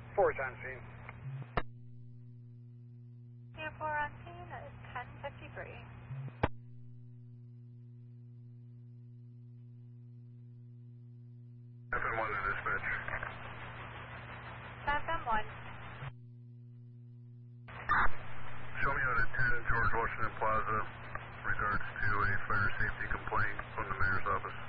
4 on scene. Camp 4 on scene, that is 10:53. FM1 to dispatch. FM1. Show me out at 10 George Washington Plaza. Regards to a fire safety complaint from the mayor's office.